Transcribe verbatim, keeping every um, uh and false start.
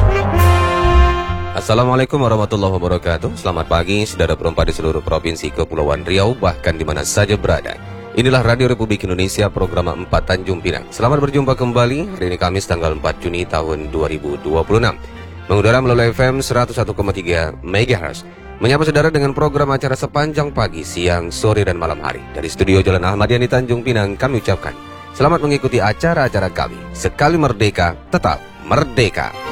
Assalamualaikum warahmatullahi wabarakatuh. Selamat pagi saudara perempat di seluruh provinsi Kepulauan Riau, bahkan di mana saja berada. Inilah Radio Republik Indonesia, program empat Tanjung Pinang. Selamat berjumpa kembali hari ini Kamis tanggal empat Juni tahun dua ribu dua puluh enam. Mengudara melalui F M seratus satu koma tiga megahertz. Menyapa saudara dengan program acara sepanjang pagi, siang, sore, dan malam hari. Dari studio Jalan Ahmad Yani Tanjung Pinang, kami ucapkan selamat mengikuti acara-acara kami. Sekali merdeka, tetap merdeka.